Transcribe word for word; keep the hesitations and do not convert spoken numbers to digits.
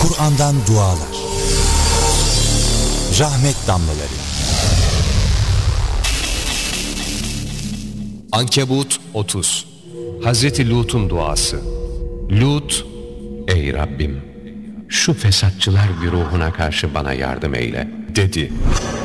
Kur'an'dan dualar, rahmet damlaları. Ankebut otuz. Hazreti Lut'un duası. Lut, ey Rabbim, şu fesatçılar güruhuna karşı bana yardım eyle dedi.